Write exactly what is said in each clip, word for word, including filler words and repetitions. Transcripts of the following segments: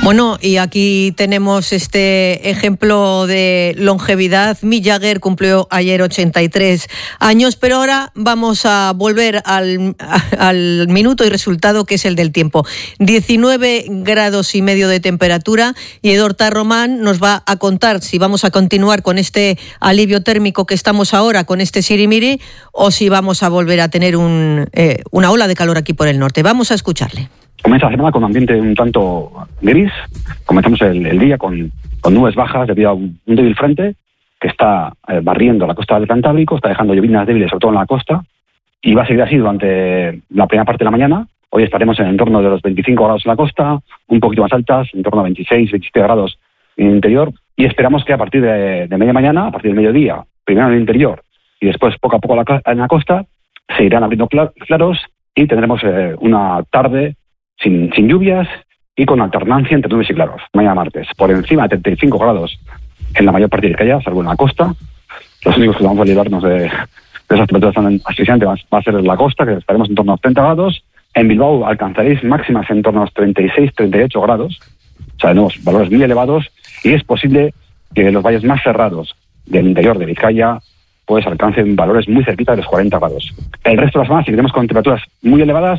Bueno, y aquí tenemos este ejemplo de longevidad. Mick Jagger cumplió ayer ochenta y tres años, pero ahora vamos a volver al, al minuto y resultado, que es el del tiempo. diecinueve grados y medio de temperatura, y Edorta Román nos va a contar si vamos a continuar con este alivio térmico que estamos ahora, con este sirimiri, o si vamos a volver a tener un, eh, una ola de calor aquí por el norte. Vamos a escucharle. Comienza la semana con un ambiente un tanto gris. Comenzamos el, el día con, con nubes bajas debido a un, un débil frente que está eh, barriendo la costa del Cantábrico, está dejando llovinas débiles sobre todo en la costa, y va a seguir así durante la primera parte de la mañana. Hoy estaremos en el entorno de los veinticinco grados en la costa, un poquito más altas, en torno a veintiséis, veintisiete grados en el interior, y esperamos que a partir de, de media mañana, a partir del mediodía, primero en el interior y después poco a poco la, en la costa, se irán abriendo claros y tendremos eh, una tarde Sin, sin lluvias y con alternancia entre nubes y claros. Mañana martes, por encima de treinta y cinco grados en la mayor parte de Vizcaya, salvo en la costa. Los únicos que vamos a librarnos de, de esas temperaturas tan asfixiantes va, va a ser en la costa, que estaremos en torno a treinta grados. En Bilbao alcanzaréis máximas en torno a los treinta y seis, treinta y ocho grados. O sea, tenemos valores muy elevados, y es posible que los valles más cerrados del interior de Vizcaya pues alcancen valores muy cerquita de los cuarenta grados. El resto de las semanas seguiremos con temperaturas muy elevadas.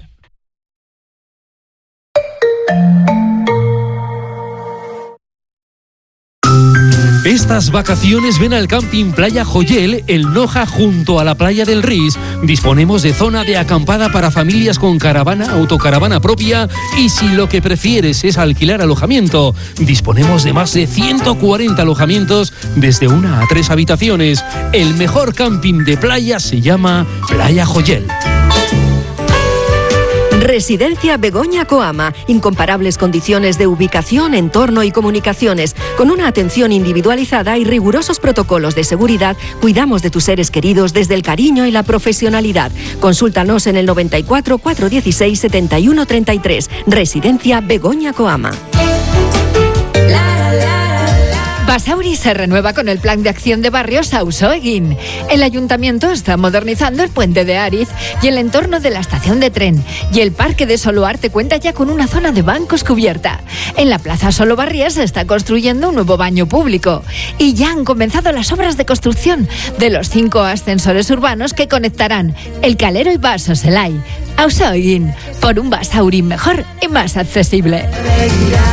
Estas vacaciones ven al Camping Playa Joyel, el Noja, junto a la playa del Ris. Disponemos de zona de acampada para familias con caravana, autocaravana propia, y si lo que prefieres es alquilar alojamiento, disponemos de más de ciento cuarenta alojamientos desde una a tres habitaciones. El mejor camping de playa se llama Playa Joyel. Residencia Begoña Coama. Incomparables condiciones de ubicación, entorno y comunicaciones. Con una atención individualizada y rigurosos protocolos de seguridad, cuidamos de tus seres queridos desde el cariño y la profesionalidad. Consúltanos en el noventa y cuatro, cuatrocientos dieciséis, setenta y uno treinta y tres. Residencia Begoña Coama. Basauri se renueva con el plan de acción de barrios Auzoegin. El ayuntamiento está modernizando el puente de Ariz y el entorno de la estación de tren, y el parque de Soloarte cuenta ya con una zona de bancos cubierta. En la plaza Solobarría se está construyendo un nuevo baño público, y ya han comenzado las obras de construcción de los cinco ascensores urbanos que conectarán El Calero y Basoselai. Auzoegin, por un Basauri mejor y más accesible.